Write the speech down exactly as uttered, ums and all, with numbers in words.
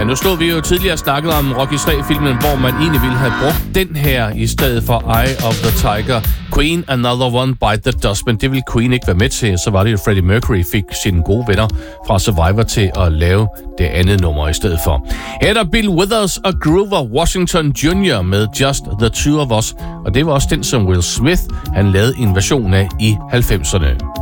nu stod vi jo tidligere og snakket om Rocky tre-filmen, hvor man egentlig ville have brugt den her i stedet for Eye of the Tiger. Queen, Another One Bite the Dust, men det ville Queen ikke være med til. Så var det jo Freddie Mercury fik sine gode venner fra Survivor til at lave det andet nummer i stedet for. Her er der Bill Withers og Grover Washington junior med Just the Two of Us, og det var også den, som Will Smith han lavede en version af i halvfemserne.